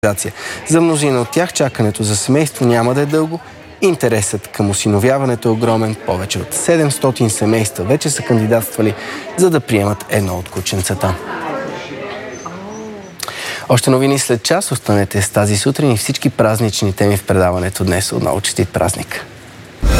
За мнозина от тях чакането за семейство няма да е дълго. Интересът към осиновяването е огромен. Повече от 700 семейства вече са кандидатствали, за да приемат едно от кученцата. Още новини след час. Останете с тази сутрин и всички празнични теми в предаването днес. Отново честит празник!